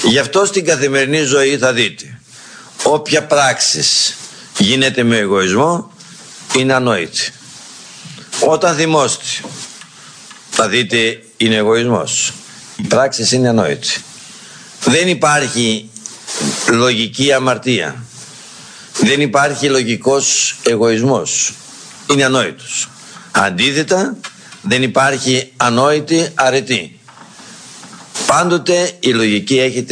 Γι' αυτό στην καθημερινή ζωή θα δείτε, όποια πράξης γίνεται με εγωισμό είναι ανόητη. Όταν θυμώστε, θα δείτε είναι εγωισμός. Η πράξη είναι ανόητη. Δεν υπάρχει λογική αμαρτία. Δεν υπάρχει λογικός εγωισμός. Είναι ανόητος. Αντίθετα, δεν υπάρχει ανόητη αρετή. Πάντοτε η λογική έχει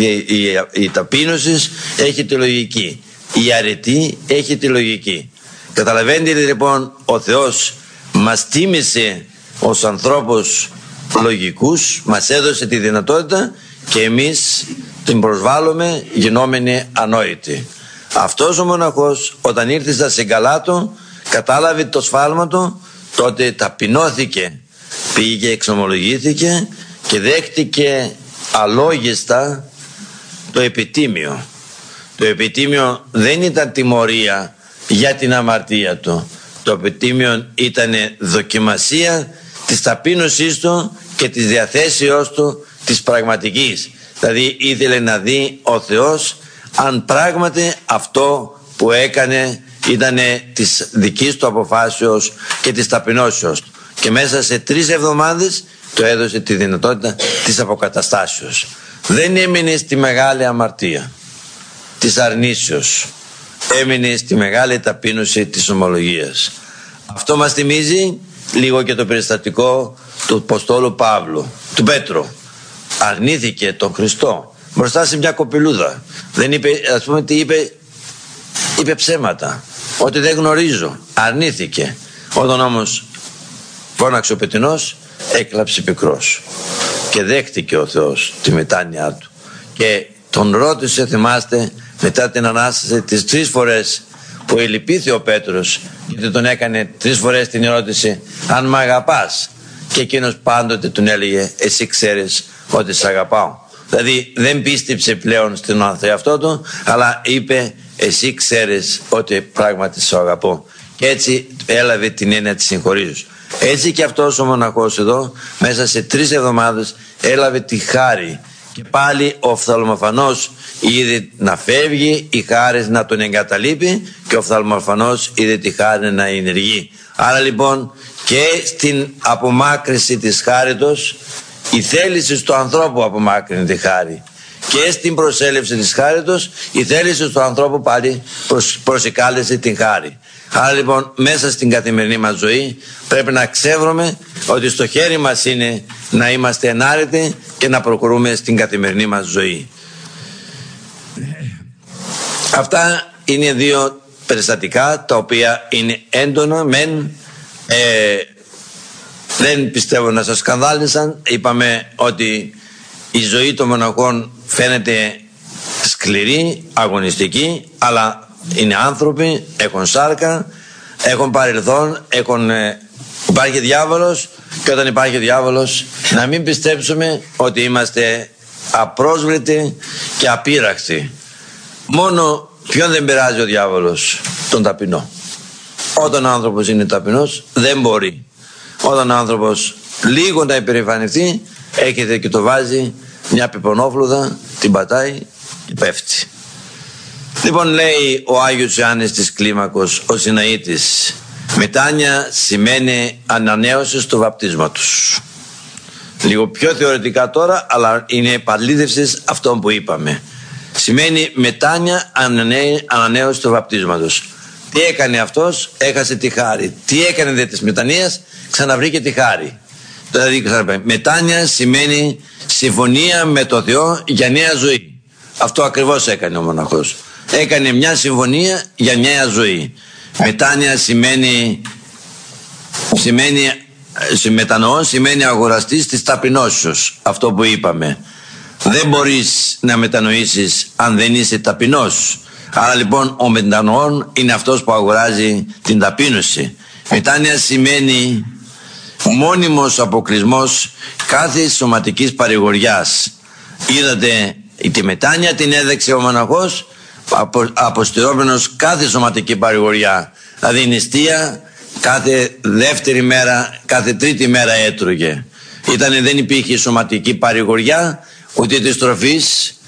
η ταπείνωση έχει τη λογική. Η αρετή έχει τη λογική. Καταλαβαίνετε λοιπόν, ο Θεός μας τίμησε ως ανθρώπους λογικούς, μας έδωσε τη δυνατότητα και εμείς την προσβάλλουμε γινόμενοι ανόητοι. Αυτός ο μοναχός όταν ήρθε στα συγκαλά του, κατάλαβε το σφάλμα του, τότε ταπεινώθηκε, πήγε, εξομολογήθηκε και δέχτηκε αλόγιστα το επιτίμιο. Το επιτίμιο δεν ήταν τιμωρία για την αμαρτία του. Το επιτίμιο ήταν δοκιμασία της ταπείνωσής του και της διαθέσεώς του της πραγματικής. Δηλαδή ήθελε να δει ο Θεός αν πράγματι αυτό που έκανε ήταν της δικής του αποφάσεως και της ταπεινώσεως. Και μέσα σε 3 εβδομάδες του έδωσε τη δυνατότητα της αποκαταστάσεως. Δεν έμεινε στη μεγάλη αμαρτία της αρνήσεως, έμεινε στη μεγάλη ταπείνωση της ομολογίας. Αυτό μας θυμίζει λίγο και το περιστατικό του Αποστόλου Παύλου, του Πέτρου. Αρνήθηκε τον Χριστό μπροστά σε μια κοπηλούδα. Δεν είπε, ας πούμε τι είπε, είπε ψέματα, ότι δεν γνωρίζω. Αρνήθηκε. Όταν όμως φώναξε ο πετεινός, έκλαψε πικρός και δέχτηκε ο Θεός τη μετάνοιά του και τον ρώτησε, θυμάστε, μετά την Ανάσταση, τις 3 φορές που ελυπήθη ο Πέτρος, γιατί τον έκανε 3 φορές την ερώτηση αν μ' αγαπάς, και εκείνος πάντοτε τον έλεγε εσύ ξέρεις ότι σ' αγαπάω. Δηλαδή δεν πίστεψε πλέον στην εαυτό του, αλλά είπε εσύ ξέρεις ότι πράγματι σ' αγαπώ, και έτσι έλαβε την έννοια της συγχωρήσεως. Έτσι και αυτός ο μοναχός εδώ μέσα σε 3 εβδομάδες έλαβε τη χάρη. Και πάλι ο οφθαλμοφανός είδε να φεύγει, η χάρη να τον εγκαταλείπει, και ο οφθαλμοφανός είδε τη χάρη να ενεργεί. Άρα λοιπόν και στην απομάκρυση της χάριτος, η θέληση του ανθρώπου απομάκρυνε τη χάρη, και στην προσέλευση της χάριτος η θέληση του ανθρώπου πάλι προσεκάλεσε την χάρη. Άρα λοιπόν μέσα στην καθημερινή μας ζωή πρέπει να ξεύρουμε ότι στο χέρι μας είναι να είμαστε ενάρετοι και να προχωρούμε στην καθημερινή μας ζωή. Αυτά είναι 2 περιστατικά τα οποία είναι έντονα μεν, δεν πιστεύω να σας σκανδάλισαν. Είπαμε ότι η ζωή των μοναχών φαίνεται σκληρή, αγωνιστική, αλλά είναι άνθρωποι, έχουν σάρκα, έχουν παρελθόν, υπάρχει διάβολος, και όταν υπάρχει διάβολος να μην πιστέψουμε ότι είμαστε απρόσβλητοι και απείραχτοι. Μόνο ποιον δεν πειράζει ο διάβολος? Τον ταπεινό. Όταν ο άνθρωπος είναι ταπεινός δεν μπορεί. Όταν ο άνθρωπος λίγο να υπερηφανευτεί, έρχεται και το βάζει μια πιπονόφλουδα, την πατάει και πέφτει. Λοιπόν, λέει ο Άγιος Ιωάννης της Κλίμακος, ο Συναήτης, μετάνοια σημαίνει ανανέωση του βαπτίσματος. Λίγο πιο θεωρητικά τώρα, αλλά είναι επαλήθευση αυτών που είπαμε. Σημαίνει μετάνοια, ανανέωση του βαπτίσματος. Τι έκανε αυτός? Έχασε τη χάρη. Τι έκανε δε της μετανοίας? Ξαναβρήκε τη χάρη. Δηλαδή μετάνοια σημαίνει συμφωνία με το Θεό για νέα ζωή. Αυτό ακριβώς έκανε ο μοναχός. Έκανε μια συμφωνία για νέα ζωή. Μετάνοια μετανοώ σημαίνει αγοραστής της ταπεινώσεως. Αυτό που είπαμε. Δεν μπορείς να μετανοήσεις αν δεν είσαι ταπεινός. Άρα λοιπόν ο μετανοών είναι αυτός που αγοράζει την ταπείνωση. Μετάνοια σημαίνει μόνιμος αποκλεισμός κάθε σωματικής παρηγοριάς. Είδατε, τη μετάνοια την έδεξε ο μοναχός, αποστηρώμενος κάθε σωματική παρηγοριά. Δηλαδή νηστεία κάθε δεύτερη μέρα, κάθε τρίτη μέρα έτρωγε. Δεν υπήρχε σωματική παρηγοριά, ούτε της τροφής,